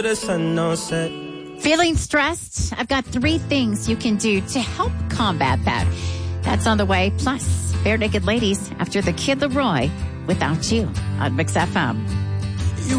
Feeling stressed? I've got 3 things you can do to help combat that. That's on the way. Plus, Bare Naked Ladies after the Kid Laroi, Without You on Mix FM.